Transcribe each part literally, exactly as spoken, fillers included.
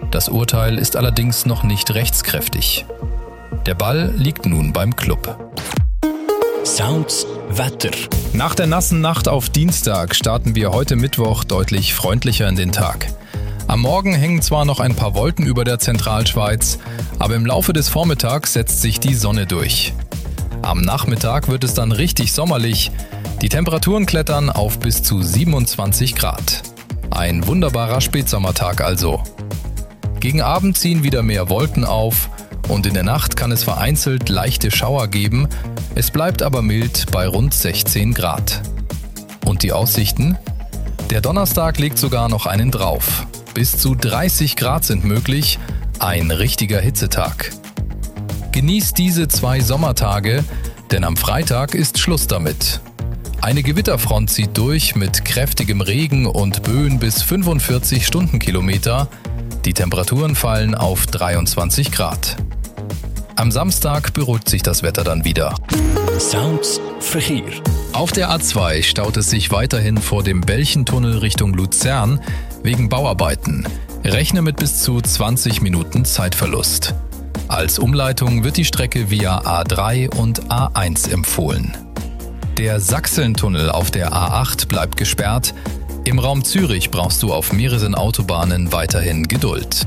Das Urteil ist allerdings noch nicht rechtskräftig. Der Ball liegt nun beim Club. Sounds Wetter. Nach der nassen Nacht auf Dienstag starten wir heute Mittwoch deutlich freundlicher in den Tag. Am Morgen hängen zwar noch ein paar Wolken über der Zentralschweiz, aber im Laufe des Vormittags setzt sich die Sonne durch. Am Nachmittag wird es dann richtig sommerlich. Die Temperaturen klettern auf bis zu siebenundzwanzig Grad. Ein wunderbarer Spätsommertag also. Gegen Abend ziehen wieder mehr Wolken auf und in der Nacht kann es vereinzelt leichte Schauer geben. Es bleibt aber mild bei rund sechzehn Grad. Und die Aussichten? Der Donnerstag legt sogar noch einen drauf. Bis zu dreißig Grad sind möglich. Ein richtiger Hitzetag. Genießt diese zwei Sommertage, denn am Freitag ist Schluss damit. Eine Gewitterfront zieht durch mit kräftigem Regen und Böen bis fünfundvierzig Stundenkilometer. Die Temperaturen fallen auf dreiundzwanzig Grad. Am Samstag beruhigt sich das Wetter dann wieder. Sounds Verkehr. Auf der A zwei staut es sich weiterhin vor dem Belchentunnel Richtung Luzern wegen Bauarbeiten. Rechne mit bis zu zwanzig Minuten Zeitverlust. Als Umleitung wird die Strecke via A drei und A eins empfohlen. Der Sachsentunnel auf der A acht bleibt gesperrt. Im Raum Zürich brauchst du auf mehreren Autobahnen weiterhin Geduld.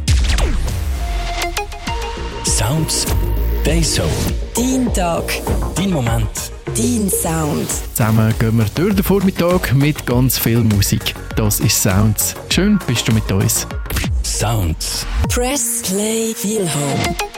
Sounds Dayzone. Dein Tag. Dein Moment. Dein Sound. Zusammen gehen wir durch den Vormittag mit ganz viel Musik. Das ist Sounds. Schön bist du mit uns. Sounds. Press Play Feel Home.